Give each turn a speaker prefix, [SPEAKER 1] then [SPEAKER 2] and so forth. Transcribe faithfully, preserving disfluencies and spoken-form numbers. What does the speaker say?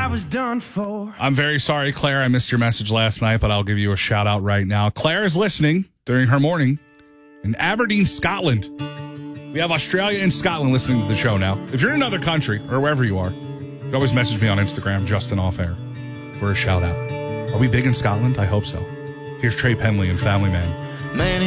[SPEAKER 1] was done for.
[SPEAKER 2] I'm very sorry, Claire. I missed your message last night, but I'll give you a shout out right now. Claire is listening during her morning in Aberdeen, Scotland. We have Australia and Scotland listening to the show now. If you're in another country or wherever you are, you can always message me on Instagram, Justin Off Air, for a shout out. Are we big in Scotland? I hope so. Here's Trey Penley and Family Man.
[SPEAKER 1] Man,